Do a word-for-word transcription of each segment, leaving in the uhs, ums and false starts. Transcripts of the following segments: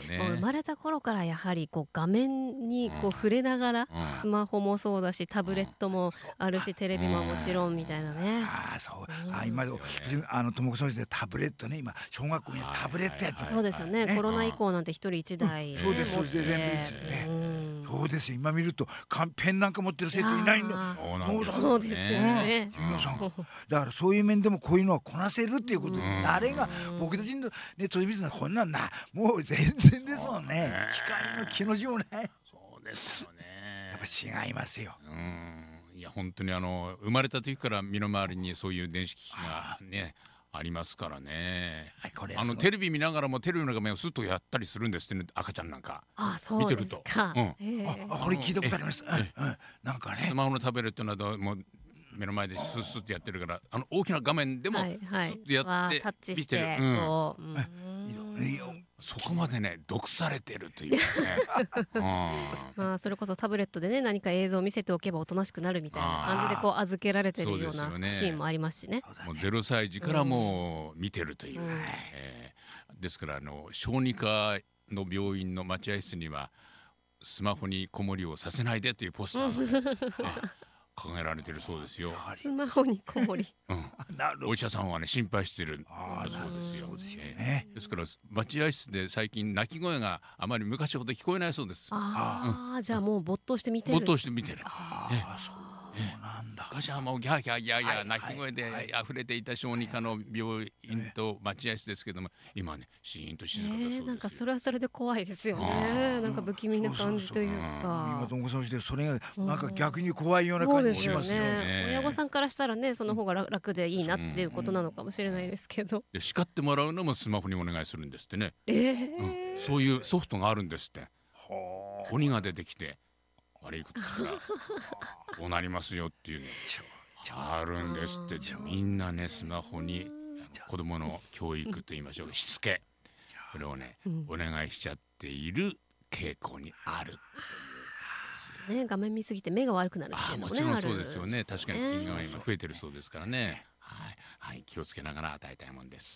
ね。 もう生まれた頃からやはりこう画面にこう触れながら、 うんスマホもそうだし、タブレットもそうあるし、テレビももちろんみたいなね。 ああ、そう。 うんあ、今、 そうですよね私あの智子さんでタブレットね、今小学校にはいタブレットやってはいる。 そうですよね。 ねコロナ以降なんて一人一台ね、 そうです持っそうです全部て一台ね。 うんそうですよ。今見るとかペンなんか持ってる生徒いないんだ。 いやーそうなんですよそうですよね。 ジュニアさんがだからそういう面でもこういうのはこなせるっていうことで、 うん慣れがうん僕たちのねトリビズナこんなんなもう全然ですもんね。 そうね機械の気の字もない。やっそうですよね。 ぱ違いますよ。 うんいや本当にあの生まれた時から身の回りにそういう電子機器がねありますからね。 はい、これはあすごいのテレビ見ながらもテレビの画面をスッとやったりするんですってね、赤ちゃんなんか。 あ、そうです見てるとか。 うんへえあ、あこれ聞いたことあります。うんえうんなんかね。 スマホのタブレットなどもう目の前でスッスッってやってるから、あの大きな画面でもはいはいスッとやってわあタッチして見てる。うんこう、ういいよんいいよそこまでね毒されてるというかね。うんまあそれこそタブレットでね何か映像を見せておけばおとなしくなるみたいな感じでこう預けられてるようそうですよねなシーンもありますしね。 そうだねもうゼロさい児からもう見てるという、 うんえーですからあの小児科の病院の待合室にはスマホに子守をさせないでというポスターが、ねね掲げられてるそうですよ。 スマホにこもり。 うん、 なるほどお医者さんはね心配してるんあーだそうですよ。 そうですよえねーですから待合室で最近泣き声があまり昔ほど聞こえないそうです。 ああ、じゃあもう没頭して見てる。 没頭して見てる。 あえあそうなんだ。 昔はもうギャーギャーギャーギャーはい泣き声ではい溢れていた小児科の病院と待合室ですけども、今はねシーンと静かだそうですよ。 えー、なんかそれはそれで怖いですよあね。 ーなんか不気味な感じという今か。 ともこさんしてそれがなんか逆に怖いようなそう感じですよしますよ。 ね。 ね親御さんからしたらね、その方が楽楽でいいなっていうことなのかもしれないですけど。 で叱ってもらうのもスマホにお願いするんですってね、 ええうん、そういうソフトがあるんですって。 はあ鬼が出てきて悪いことしたらこうなりますよっていうねちょちょあるんですって。みんなねスマホに子供の教育と言いましょうしつけこれをね、 うんお願いしちゃっている傾向にある。 ね、画面見すぎて目が悪くなるってああいうのもね、 もちろんそうあるですよね。確かにね金が今増えてるそうですからね。はい、はい、気をつけながら与えたいもんです。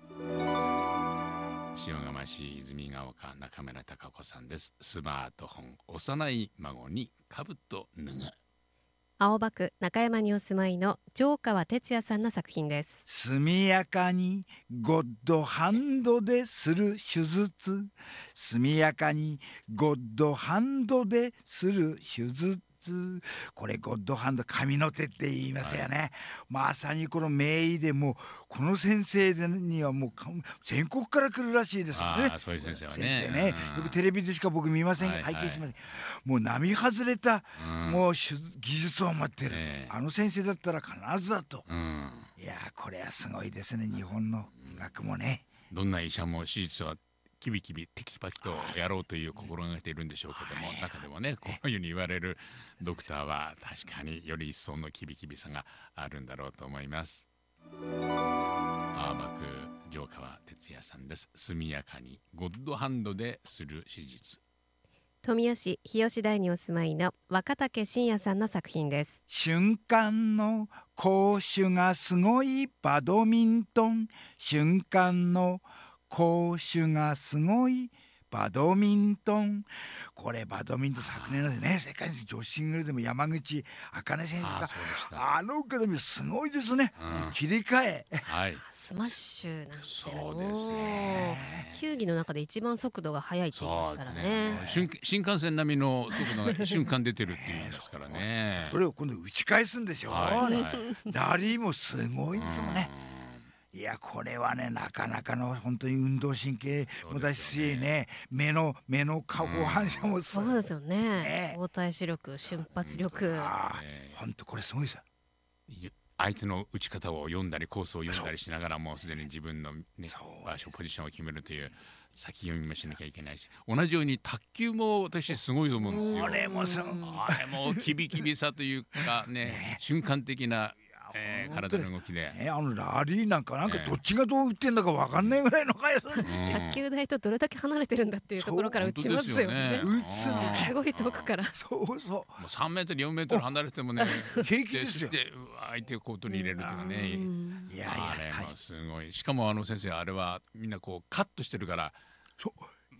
塩釜市泉ヶ丘中村孝子さんです。スマートフォン幼い孫に兜脱ぐ。 青葉区中山にお住まいの城川哲也さんの作品です。 速やかにゴッドハンドでする手術速やかにゴッドハンドでする手術これゴッドハンド神の手って言いますよね、まさにこの名医でもうこの先生にはもうか全国から来るらしいですよね。 ああそういう先生はね。 先生ねうんよくテレビでしか僕見ません、 はいはい拝見しません。もう並外れた、 うんもう手技術を持ってる、 ええあの先生だったら必ずだと、 うんいやーこれはすごいですね。日本の医学もね、 どんな医者も手術はキビキビテキパキとやろうという心がけているんでしょうけども、中でもねこういうふうに言われるドクターは確かにより一層のキビキビさがあるんだろうと思います。青葉区城川哲也さんです。速やかにゴッドハンドでする手術。 富谷市日吉台にお住まいの若竹真也さんの作品です。 瞬間の攻守がすごいバドミントン瞬間の攻守がすごいバドミントンこれバドミントン昨年のね世界女子シングルでも山口茜選手がああそうでした。 あの方でもすごいですね、 うん切り替えはいスマッシュなんてそうですね球技の中で一番速度が速いって言いますからね。 新新幹線並みの速度が瞬間出てるって言いますからね。 それを今度打ち返すんでしょ、 はいはいラリーもすごいですもんね。いやこれはねなかなかの本当に運動神経もだしねね目の目の下方反射もすそうですよねね。 動体視力、瞬発力。 あねあ本当これすごいですよ。 相手の打ち方を読んだりコースを読んだりしながらもうすでに自分の、ねそう、 場所ポジションを決めるという先読みもしなきゃいけないし、同じように卓球も私すごいと思うんですよ。 あれもすごいあれもキビキビさというかね瞬間的な、えー体の動きで、 ね、あのラリーなんかなんかねどっちがどう打ってんだかわかんないぐらいの速さで、 うん卓球台とどれだけ離れてるんだっていうところから打ちますよね。 そう本打つのねすごい遠くから。 そうそもうさんメートルよんメートル離れてもね平気ですよでうわ相手をコートに入れるというかね、 うんういやいやあれ大もすごい。しかもあの先生あれはみんなこうカットしてるからそ